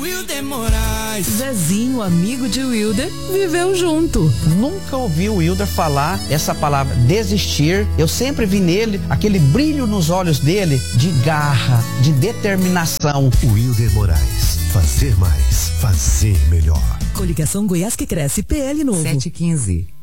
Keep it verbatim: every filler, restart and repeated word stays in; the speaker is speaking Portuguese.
Wilder Moraes. Zezinho, amigo de Wilder, viveu junto. Nunca ouvi o Wilder falar essa palavra desistir. Eu sempre vi nele aquele brilho nos olhos dele de garra, de determinação. Wilder Moraes, fazer mais, fazer melhor. Coligação Goiás que Cresce, P L novo. sete quinze.